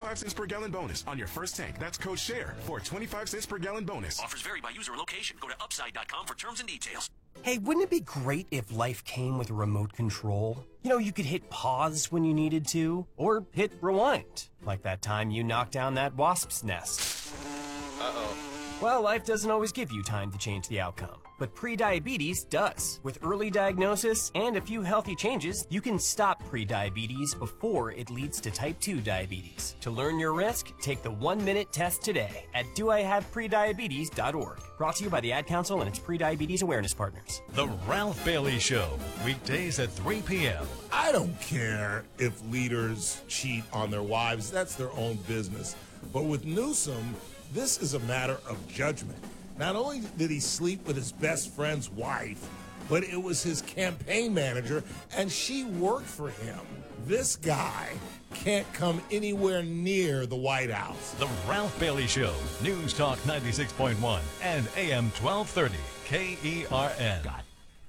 25 cents per gallon bonus on your first tank. That's code SHARE for 25 cents per gallon bonus. Offers vary by user or location. Go to upside.com for terms and details. Hey, wouldn't it be great if life came with a remote control? You know, you could hit pause when you needed to, or hit rewind, like that time you knocked down that wasp's nest. Uh-oh. Well, life doesn't always give you time to change the outcome, but prediabetes does. With early diagnosis and a few healthy changes, you can stop prediabetes before it leads to type 2 diabetes. To learn your risk, take the 1-minute test today at doihaveprediabetes.org. Brought to you by the Ad Council and its prediabetes awareness partners. The Ralph Bailey Show, weekdays at 3 p.m. I don't care if leaders cheat on their wives. That's their own business. But with Newsom, this is a matter of judgment. Not only did he sleep with his best friend's wife, but it was his campaign manager, and she worked for him. This guy can't come anywhere near the White House. The Ralph Bailey Show, News Talk 96.1 and AM 1230, KERN. God.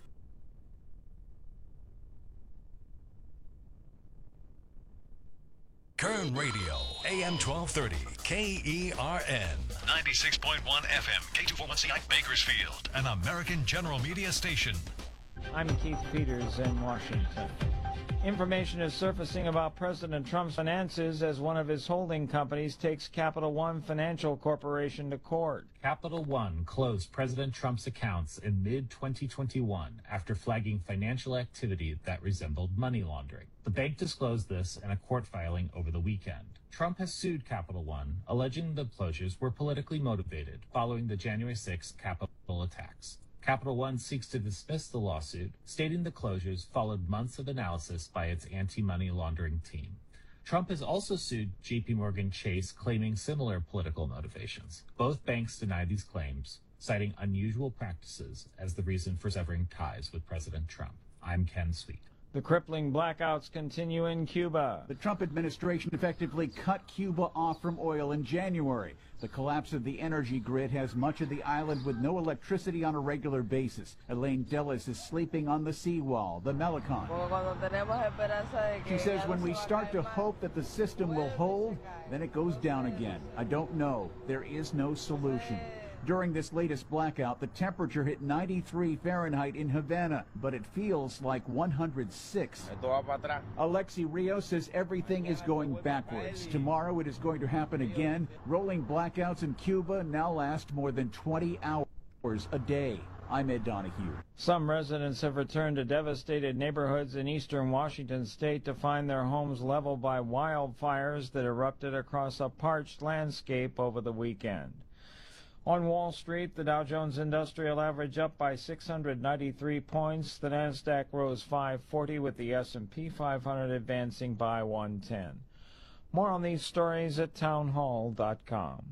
Kern Radio, AM 1230, KERN. 96.1 FM, K241CI Bakersfield, an American General Media station. I'm Keith Peters in Washington. Information is surfacing about President Trump's finances as one of his holding companies takes Capital One Financial Corporation to court. Capital One closed President Trump's accounts in mid-2021 after flagging financial activity that resembled money laundering. The bank disclosed this in a court filing over the weekend. Trump has sued Capital One, alleging the closures were politically motivated following the January 6th Capitol attacks. Capital One seeks to dismiss the lawsuit, stating the closures followed months of analysis by its anti-money laundering team. Trump has also sued JPMorgan Chase, claiming similar political motivations. Both banks deny these claims, citing unusual practices as the reason for severing ties with President Trump. I'm Ken Sweet. The crippling blackouts continue in Cuba. The Trump administration effectively cut Cuba off from oil in January. The collapse of the energy grid has much of the island with no electricity on a regular basis. Elaine Dillis is sleeping on the seawall, the Melicon. She says when we start to hope that the system will hold, then it goes down again. I don't know. There is no solution. During this latest blackout, the temperature hit 93 Fahrenheit in Havana, but it feels like 106. Alexi Rios says everything is going backwards. Tomorrow it is going to happen again. Rolling blackouts in Cuba now last more than 20 hours a day. I'm Ed Donahue. Some residents have returned to devastated neighborhoods in eastern Washington state to find their homes leveled by wildfires that erupted across a parched landscape over the weekend. On Wall Street, the Dow Jones Industrial Average up by 693 points. The Nasdaq rose 540 with the S&P 500 advancing by 110. More on these stories at townhall.com.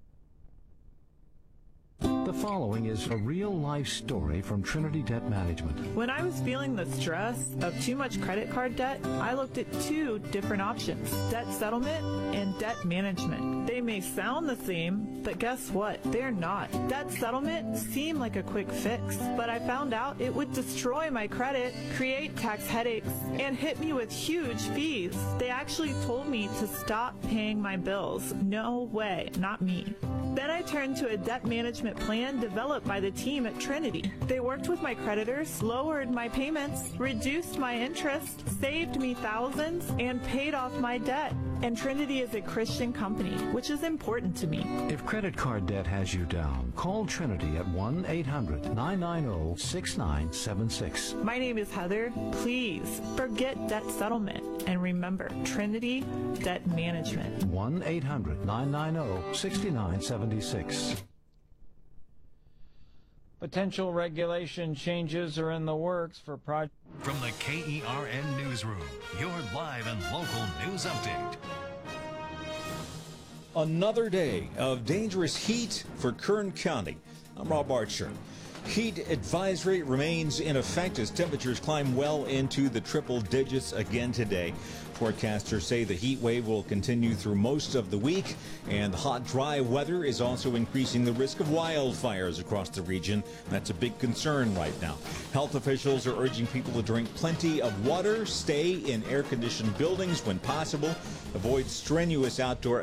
The following is a real-life story from Trinity Debt Management. When I was feeling the stress of too much credit card debt, I looked at two different options: debt settlement and debt management. They may sound the same, but guess what? They're not. Debt settlement seemed like a quick fix, but I found out it would destroy my credit, create tax headaches, and hit me with huge fees. They actually told me to stop paying my bills. No way, not me. Then I turned to a debt management plan developed by the team at Trinity. They worked with my creditors, lowered my payments, reduced my interest, saved me thousands, and paid off my debt. And Trinity is a Christian company, which is important to me. If credit card debt has you down, call Trinity at 1-800-990-6976. My name is Heather. Please forget debt settlement and remember Trinity Debt Management. 1-800-990-6976. Potential regulation changes are in the works for project. From the KERN Newsroom, your live and local news update. Another day of dangerous heat for Kern County. I'm Rob Archer. Heat advisory remains in effect as temperatures climb well into the triple digits again today. Forecasters say the heat wave will continue through most of the week, and the hot, dry weather is also increasing the risk of wildfires across the region. That's a big concern right now. Health officials are urging people to drink plenty of water, stay in air-conditioned buildings when possible, avoid strenuous outdoor